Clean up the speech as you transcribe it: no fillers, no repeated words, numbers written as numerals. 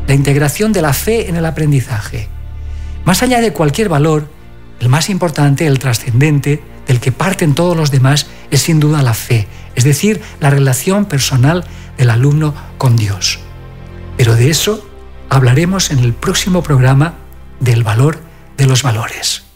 la integración de la fe en el aprendizaje. Más allá de cualquier valor, el más importante, el trascendente, del que parten todos los demás, es sin duda la fe, es decir, la relación personal del alumno con Dios. Pero de eso hablaremos en el próximo programa del valor de los valores.